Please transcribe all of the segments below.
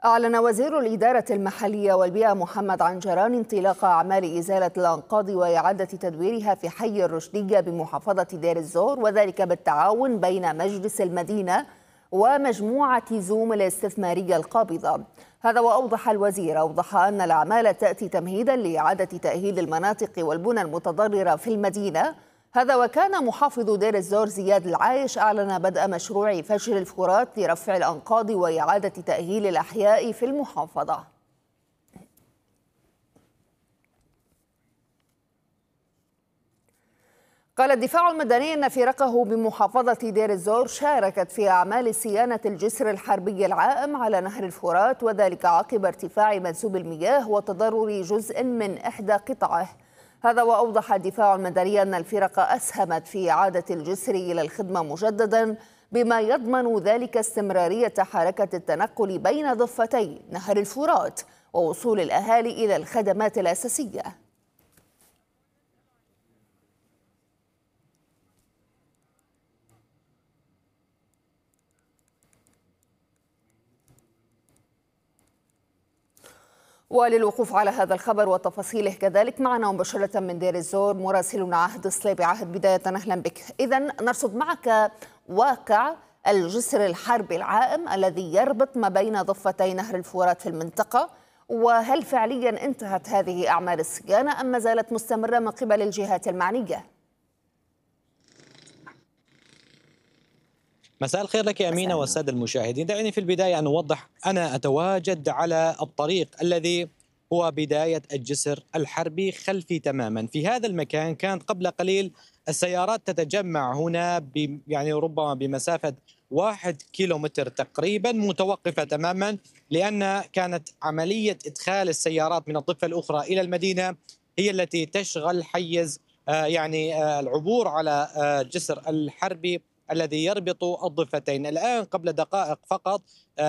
أعلن وزير الإدارة المحلية والبيئة محمد عنجران انطلاق أعمال إزالة الأنقاض وإعادة تدويرها في حي الرشدية بمحافظة دير الزور، وذلك بالتعاون بين مجلس المدينة ومجموعة زوم الاستثمارية القابضة. هذا وأوضح الوزير أن الأعمال تأتي تمهيدا لإعادة تأهيل المناطق والبنى المتضررة في المدينة. هذا وكان محافظ دير الزور زياد العايش أعلن بدء مشروع فجر الفرات لرفع الأنقاض وإعادة تأهيل الأحياء في المحافظة. قال الدفاع المدني أن فرقه بمحافظة دير الزور شاركت في أعمال صيانة الجسر الحربي العائم على نهر الفرات، وذلك عقب ارتفاع منسوب المياه وتضرر جزء من إحدى قطعه. هذا وأوضح الدفاع المدني أن الفرق أسهمت في إعادة الجسر إلى الخدمة مجددا، بما يضمن ذلك استمرارية حركة التنقل بين ضفتي نهر الفرات ووصول الأهالي إلى الخدمات الأساسية. وللوقوف على هذا الخبر وتفاصيله كذلك معنا مباشرة من دير الزور مراسلنا عهد الصليبي. عهد، بداية أهلا بك. إذن نرصد معك واقع الجسر الحربي العائم الذي يربط ما بين ضفتي نهر الفرات في المنطقة، وهل فعليا انتهت هذه أعمال الصيانة أم ما زالت مستمرة من قبل الجهات المعنية؟ مساء الخير لك أمينة والسادة المشاهدين. دعيني في البداية أن أوضح، أنا أتواجد على الطريق الذي هو بداية الجسر الحربي خلفي تماما. في هذا المكان كانت قبل قليل السيارات تتجمع هنا يعني ربما بمسافة 1 كيلومتر تقريبا متوقفة تماما، لأن كانت عملية إدخال السيارات من الضفة الأخرى إلى المدينة هي التي تشغل حيز العبور على الجسر الحربي الذي يربط الضفتين. الآن قبل دقائق فقط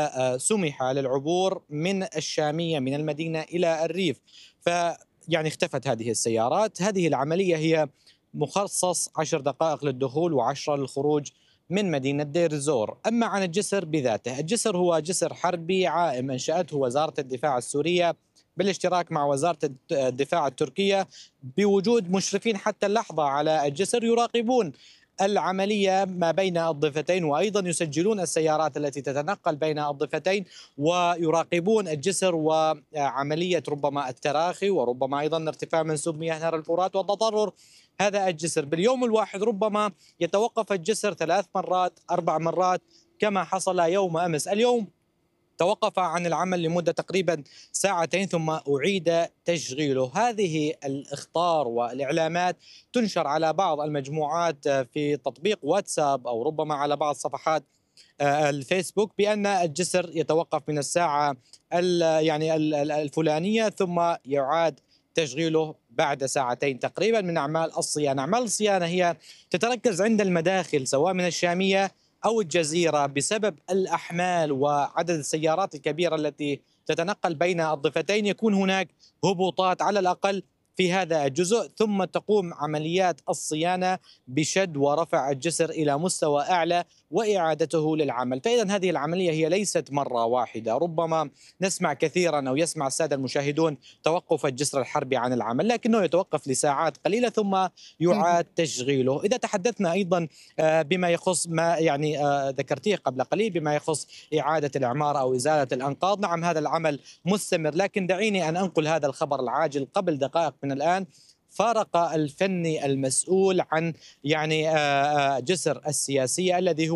سمح للعبور من الشامية من المدينة إلى الريف، فيعني اختفت هذه السيارات. هذه العملية هي مخصص 10 دقائق للدخول و10 للخروج من مدينة دير الزور. أما عن الجسر بذاته، الجسر هو جسر حربي عائم أنشأته وزارة الدفاع السورية بالاشتراك مع وزارة الدفاع التركية، بوجود مشرفين حتى اللحظة على الجسر يراقبون العملية ما بين الضفتين، وأيضا يسجلون السيارات التي تتنقل بين الضفتين، ويراقبون الجسر وعملية ربما التراخي وربما أيضا ارتفاع منسوب مياه نهر الفرات وتضرر هذا الجسر. باليوم الواحد ربما يتوقف الجسر 3 مرات 4 مرات كما حصل يوم أمس. اليوم توقف عن العمل لمدة تقريبا ساعتين ثم أعيد تشغيله. هذه الإخطار والإعلامات تنشر على بعض المجموعات في تطبيق واتساب أو ربما على بعض صفحات الفيسبوك بأن الجسر يتوقف من الساعة يعني الفلانية ثم يعاد تشغيله بعد ساعتين تقريبا من أعمال الصيانة. أعمال الصيانة هي تتركز عند المداخل سواء من الشامية أو الجزيرة بسبب الأحمال وعدد السيارات الكبيرة التي تتنقل بين الضفتين. يكون هناك هبوطات على الأقل في هذا الجزء، ثم تقوم عمليات الصيانة بشد ورفع الجسر إلى مستوى أعلى وإعادته للعمل. فإذا هذه العملية هي ليست مرة واحدة. ربما نسمع كثيرا أو يسمع السادة المشاهدون توقف الجسر الحربي عن العمل، لكنه يتوقف لساعات قليلة ثم يعاد تشغيله. إذا تحدثنا أيضا بما يخص ما يعني ذكرتيه قبل قليل بما يخص إعادة الإعمار أو إزالة الأنقاض، نعم هذا العمل مستمر، لكن دعيني أن أنقل هذا الخبر العاجل. قبل دقائق من الآن فارق الفني المسؤول عن يعني جسر السياسية الذي هو